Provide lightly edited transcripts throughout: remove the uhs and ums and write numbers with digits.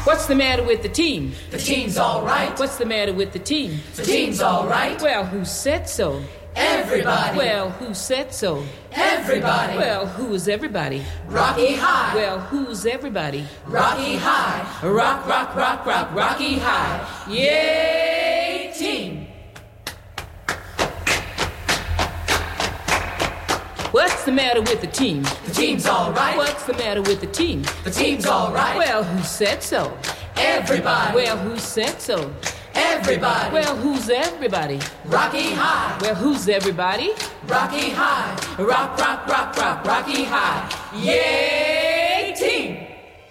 What's the matter with the team? The team's all right. What's the matter with the team? The team's all right. Well, who said so? Everybody. Well, who said so? Everybody. Well, who's everybody? Rocky High. Well, who's everybody? Rocky High. Rock, rock, rock, rock, Rocky High. Yay, team. What's the matter with the team? The team's all right. What's the matter with the team? The team's all right. Well, who said so? Everybody. Well, who said so? Everybody. Well, who's everybody? Rocky High. Well, who's everybody? Rocky High. Rock, rock, rock, rock, Rocky High. Yay, team.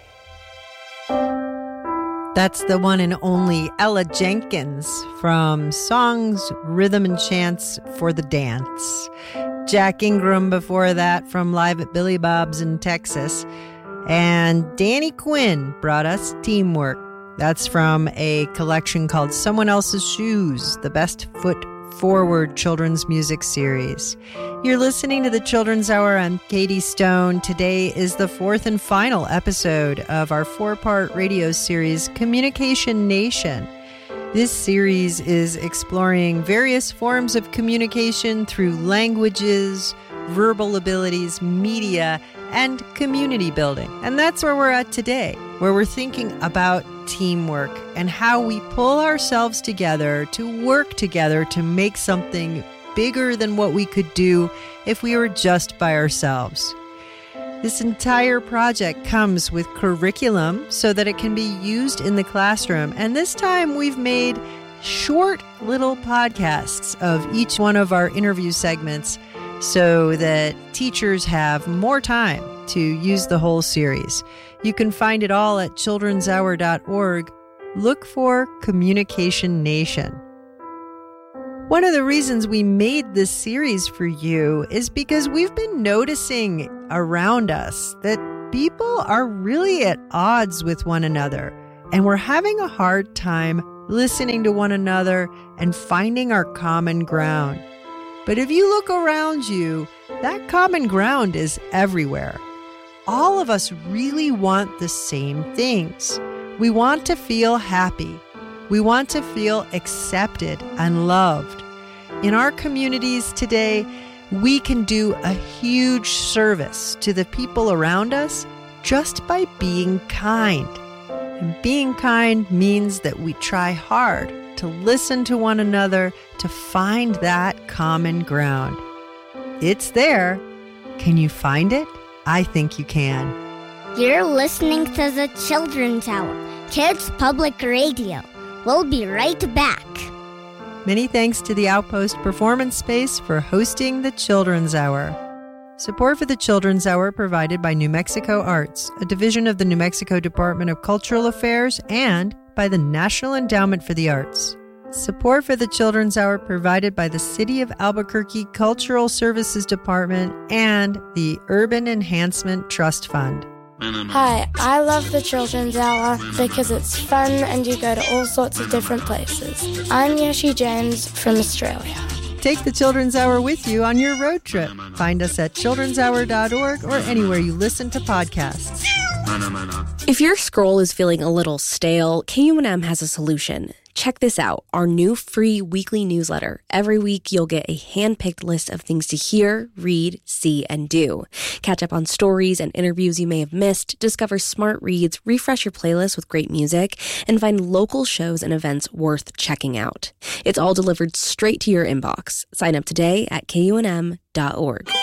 That's the one and only Ella Jenkins from Songs, Rhythm, and Chants for the Dance. Jack Ingram before that from Live at Billy Bob's in Texas. And Danny Quinn brought us Teamwork. That's from a collection called Someone Else's Shoes, the Best Foot Forward children's music series. You're listening to the Children's Hour. I'm Katie Stone. Today is the fourth and final episode of our 4-part radio series, Communication Nation. This series is exploring various forms of communication through languages, verbal abilities, media, and community building. And that's where we're at today, where we're thinking about teamwork and how we pull ourselves together to work together to make something bigger than what we could do if we were just by ourselves. This entire project comes with curriculum so that it can be used in the classroom. And this time we've made short little podcasts of each one of our interview segments so that teachers have more time to use the whole series. You can find it all at childrenshour.org. Look for Communication Nation. One of the reasons we made this series for you is because we've been noticing around us that people are really at odds with one another, and we're having a hard time listening to one another and finding our common ground. But if you look around you, that common ground is everywhere. All of us really want the same things. We want to feel happy. We want to feel accepted and loved. In our communities today, we can do a huge service to the people around us just by being kind. And being kind means that we try hard to listen to one another to find that common ground. It's there. Can you find it? I think you can. You're listening to the Children's Hour, Kids Public Radio. We'll be right back. Many thanks to the Outpost Performance Space for hosting the Children's Hour. Support for the Children's Hour provided by New Mexico Arts, a division of the New Mexico Department of Cultural Affairs, and by the National Endowment for the Arts. Support for the Children's Hour provided by the City of Albuquerque Cultural Services Department and the Urban Enhancement Trust Fund. Hi, I love the Children's Hour because it's fun and you go to all sorts of different places. I'm Yoshi James from Australia. Take the Children's Hour with you on your road trip. Find us at childrenshour.org or anywhere you listen to podcasts. If your scroll is feeling a little stale, KUNM has a solution. Check this out, our new free weekly newsletter. Every week, you'll get a hand-picked list of things to hear, read, see, and do. Catch up on stories and interviews you may have missed, discover smart reads, refresh your playlist with great music, and find local shows and events worth checking out. It's all delivered straight to your inbox. Sign up today at KUNM.org.